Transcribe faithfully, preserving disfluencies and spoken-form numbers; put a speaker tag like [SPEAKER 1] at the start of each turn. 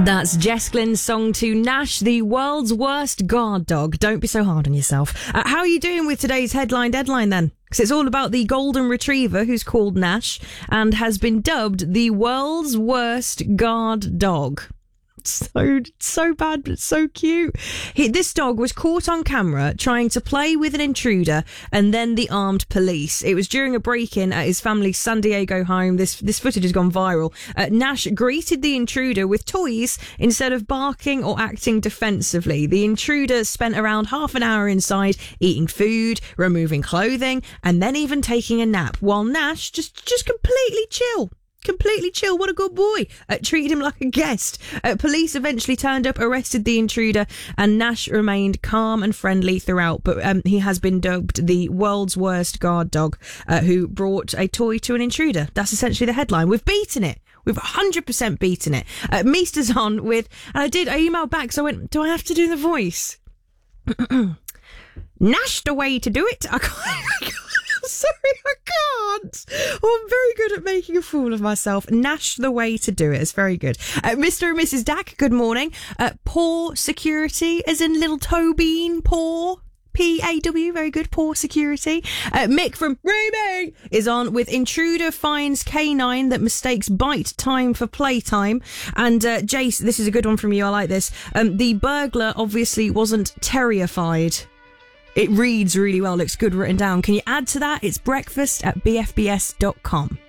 [SPEAKER 1] That's Jess Glynne's song to Nash, the world's worst guard dog. Don't be so hard on yourself. Uh, how are you doing with today's headline deadline then? Because it's all about the golden retriever who's called Nash and has been dubbed the world's worst guard dog. So, so bad, but so cute. He, this dog was caught on camera trying to play with an intruder and then the armed police. It was during a break-in at his family's San Diego home. This this footage has gone viral. Uh, Nash greeted the intruder with toys instead of barking or acting defensively. The intruder spent around half an hour inside eating food, removing clothing, and then even taking a nap, while Nash just, just completely chill. Completely chill. What a good boy. Uh, treated him like a guest. Uh, police eventually turned up, arrested the intruder, and Nash remained calm and friendly throughout. But um, he has been dubbed the world's worst guard dog uh, who brought a toy to an intruder. That's essentially the headline. We've beaten it. We've one hundred percent beaten it. Uh, Meester's on with, and I did, I emailed back, so I went, do I have to do the voice? Nash the way to do it. I can't. Sorry, I can't. Oh, I'm very good at making a fool of myself. Nash the way to do it. It's very good. Uh, Mister and Missus Dack, good morning. Uh, Paw Security, as in little toe bean, Paw. P A W, very good, Paw Security. Uh, Mick from Ruby is on with intruder finds canine that mistakes bite time for playtime. And uh, Jace, this is a good one from you. I like this. Um, the burglar obviously wasn't terrified. It reads really well, looks good written down. Can you add to that? It's breakfast at b f b s dot com.